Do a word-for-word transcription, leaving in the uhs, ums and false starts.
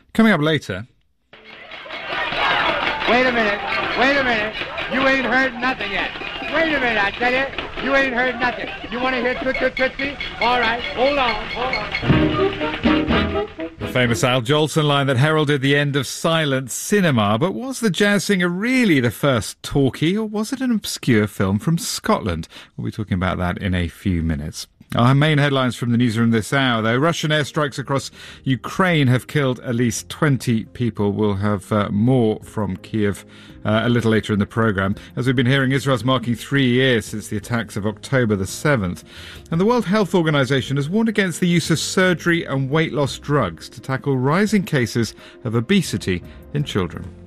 Coming up later... Wait a minute, wait a minute, you ain't heard nothing yet. Wait a minute, I tell you, you ain't heard nothing. You want to hear Toot Toot Tootsie? All right, hold on, hold on. The famous Al Jolson line that heralded the end of silent cinema. But was the jazz singer really the first talkie, or was it an obscure film from Scotland? We'll be talking about that in a few minutes. Our main headlines from the newsroom this hour, though. Russian airstrikes across Ukraine have killed at least twenty people. We'll have uh, more from Kiev uh, a little later in the programme. As we've been hearing, Israel's marking three years since the attacks of October the seventh. And the World Health Organization has warned against the use of surgery and weight loss drugs to tackle rising cases of obesity in children.